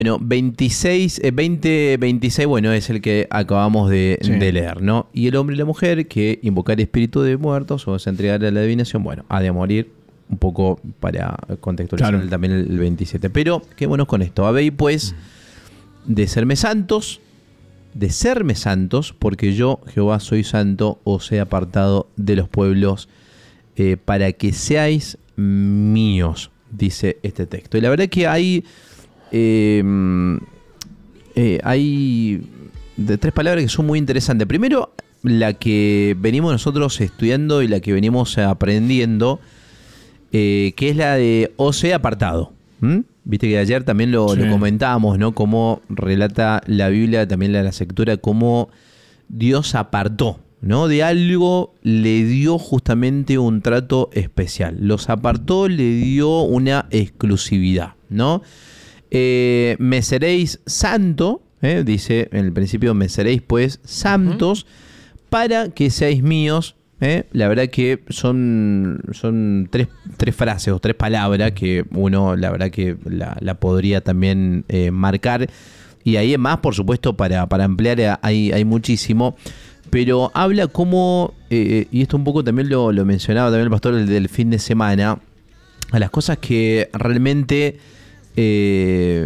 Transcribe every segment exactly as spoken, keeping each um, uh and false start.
Bueno, veintiséis, eh, veinte, veintiséis, bueno, es el que acabamos de, Sí. de leer, ¿no? Y el hombre y la mujer que invocar espíritu de muertos o se entregar a la adivinación, bueno, ha de morir, un poco para contextualizar Claro. también el, el veintisiete. Pero quedémonos con esto. Habéis pues de serme santos, de serme santos, porque yo, Jehová, soy santo, os he apartado de los pueblos eh, para que seáis míos, dice este texto. Y la verdad que hay... Eh, eh, hay de tres palabras que son muy interesantes. Primero, la que venimos nosotros estudiando y la que venimos aprendiendo, eh, que es la de os he apartado. ¿Mm? Viste que ayer también lo, Sí. lo comentábamos, ¿no? Cómo relata la Biblia, también la, la escritura, cómo Dios apartó, ¿no? De algo le dio justamente un trato especial. Los apartó, le dio una exclusividad, ¿no? Eh, me seréis santo, eh, dice en el principio, me seréis pues santos uh-huh. para que seáis míos. Eh. La verdad que son, son tres, tres frases o tres palabras que uno la verdad que la, la podría también eh, marcar. Y ahí es más, por supuesto, para, para ampliar hay, hay muchísimo. Pero habla como, eh, y esto un poco también lo, lo mencionaba también el pastor del, del fin de semana, a las cosas que realmente... Eh,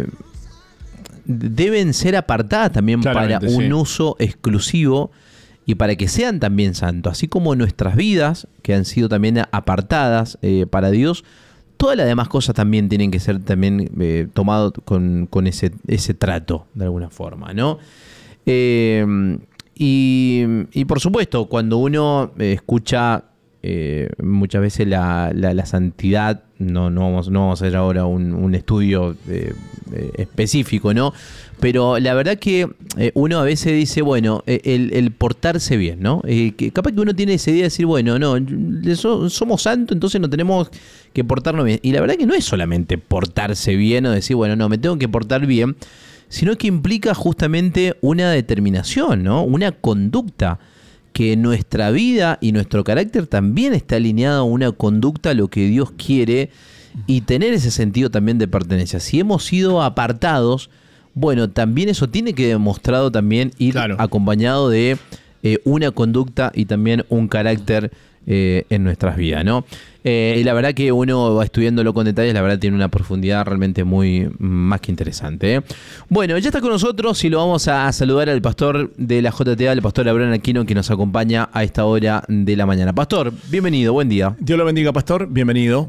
deben ser apartadas también Claramente, para un sí. uso exclusivo y para que sean también santos, así como nuestras vidas que han sido también apartadas eh, para Dios, todas las demás cosas también tienen que ser también eh, tomadas con, con ese, ese trato de alguna forma, ¿no? Eh, y, y por supuesto, cuando uno eh, escucha eh, muchas veces la, la, la santidad, no, no, vamos, no vamos a hacer ahora un, un estudio eh, eh, específico, ¿no? Pero la verdad que eh, uno a veces dice, bueno, eh, el, el portarse bien, ¿no? Eh, que capaz que uno tiene esa idea de decir, bueno, no, so, somos santos, entonces no tenemos que portarnos bien. Y la verdad que no es solamente portarse bien o decir, bueno, no, me tengo que portar bien, sino que implica justamente una determinación, ¿no? Una conducta, que nuestra vida y nuestro carácter también está alineado a una conducta a lo que Dios quiere y tener ese sentido también de pertenencia. Si hemos sido apartados, bueno, también eso tiene que demostrado también ir Claro. acompañado de eh, una conducta y también un carácter eh, en nuestras vidas, ¿no? Eh, y la verdad que uno va estudiándolo con detalles, la verdad tiene una profundidad realmente muy más que interesante, ¿eh? Bueno, ya está con nosotros y lo vamos a saludar al pastor de la J T A, el pastor Abraham Aquino, que nos acompaña a esta hora de la mañana. Pastor, bienvenido, buen día. Dios lo bendiga, pastor, bienvenido.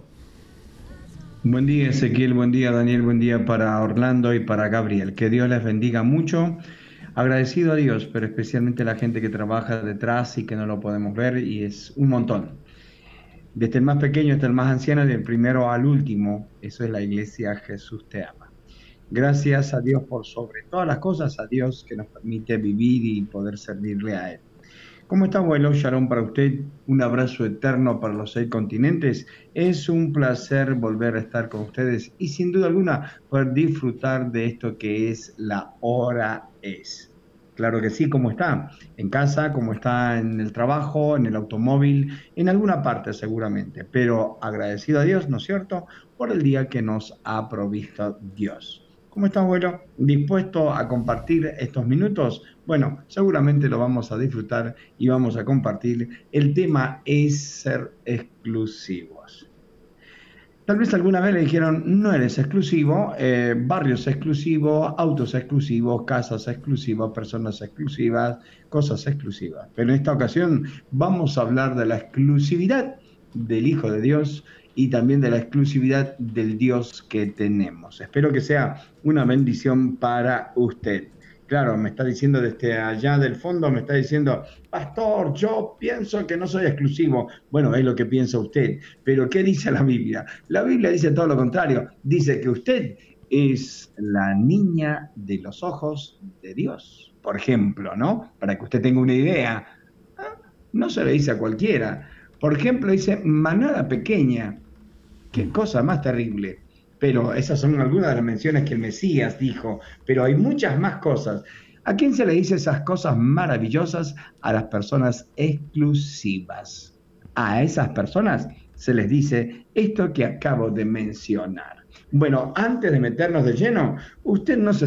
Buen día, Ezequiel, buen día, Daniel, buen día para Orlando y para Gabriel. Que Dios les bendiga mucho. Agradecido a Dios, pero especialmente a la gente que trabaja detrás y que no lo podemos ver, y es un montón. Desde el más pequeño hasta el más anciano, del primero al último, eso es la iglesia Jesús te ama. Gracias a Dios por sobre todas las cosas, a Dios que nos permite vivir y poder servirle a Él. ¿Cómo está, abuelo? Shalom para usted, un abrazo eterno para los seis continentes. Es un placer volver a estar con ustedes y sin duda alguna poder disfrutar de esto que es la hora es. Claro que sí, ¿cómo está? En casa, ¿cómo está en el trabajo, en el automóvil, en alguna parte seguramente? Pero agradecido a Dios, ¿no es cierto?, por el día que nos ha provisto Dios. ¿Cómo está, abuelo? ¿Dispuesto a compartir estos minutos? Bueno, seguramente lo vamos a disfrutar y vamos a compartir. El tema es ser exclusivos. Tal vez alguna vez le dijeron, no eres exclusivo, eh, barrios exclusivos, autos exclusivos, casas exclusivas, personas exclusivas, cosas exclusivas. Pero en esta ocasión vamos a hablar de la exclusividad del Hijo de Dios y también de la exclusividad del Dios que tenemos. Espero que sea una bendición para usted. Claro, me está diciendo desde allá del fondo, me está diciendo, pastor, yo pienso que no soy exclusivo. Bueno, es lo que piensa usted, pero ¿qué dice la Biblia? La Biblia dice todo lo contrario, dice que usted es la niña de los ojos de Dios, por ejemplo, ¿no? Para que usted tenga una idea, no se le dice a cualquiera. Por ejemplo, dice manada pequeña, qué cosa más terrible. Pero esas son algunas de las menciones que el Mesías dijo, pero hay muchas más cosas. ¿A quién se le dice esas cosas maravillosas? A las personas exclusivas. A esas personas se les dice esto que acabo de mencionar. Bueno, antes de meternos de lleno, usted no se